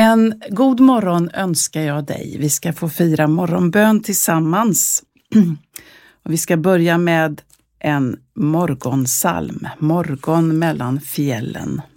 En god morgon önskar jag dig. Vi ska få fira morgonbön tillsammans. Och vi ska börja med en morgonsalm, morgon mellan fjällen.